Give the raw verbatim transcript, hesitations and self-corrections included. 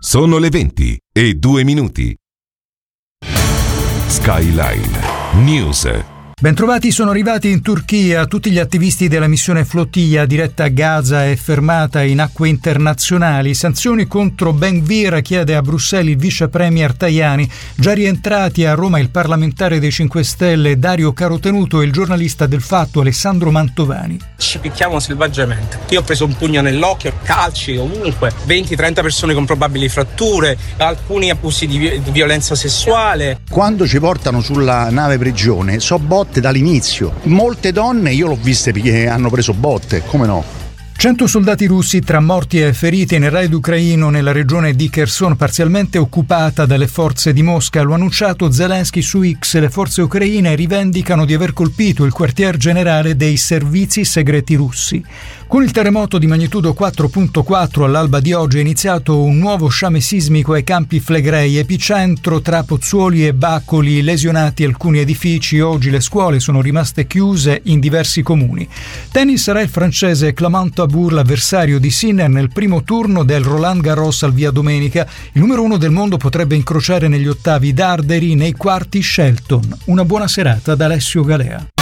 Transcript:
Sono le venti e due minuti. Skyline News. Bentrovati, sono arrivati in Turchia tutti gli attivisti della missione Flotilla diretta a Gaza e fermata in acque internazionali. Sanzioni contro Ben Gvir, chiede a Bruxelles il vice premier Tajani. Già rientrati a Roma il parlamentare dei cinque Stelle Dario Carotenuto e il giornalista del Fatto Alessandro Mantovani. Ci picchiamo selvaggiamente. Io ho preso un pugno nell'occhio, calci ovunque, venti trenta persone con probabili fratture, alcuni abusi di, vi- di violenza sessuale. Quando ci portano sulla nave prigione so botte dall'inizio. Molte donne io l'ho viste perché hanno preso botte, come no? cento soldati russi tra morti e feriti nel raid ucraino nella regione di Kherson, parzialmente occupata dalle forze di Mosca. Lo ha annunciato Zelensky su X. Le forze ucraine rivendicano di aver colpito il quartier generale dei servizi segreti russi. Con il terremoto di magnitudo quattro virgola quattro all'alba di oggi è iniziato un nuovo sciame sismico ai Campi Flegrei, epicentro tra Pozzuoli e Baccoli, lesionati alcuni edifici. Oggi le scuole sono rimaste chiuse in diversi comuni. Tennis, sarà il francese Clément Abour l'avversario di Sinner nel primo turno del Roland Garros al Via Domenica. Il numero uno del mondo potrebbe incrociare negli ottavi Darderi, nei quarti Shelton. Una buona serata da Alessio Galea.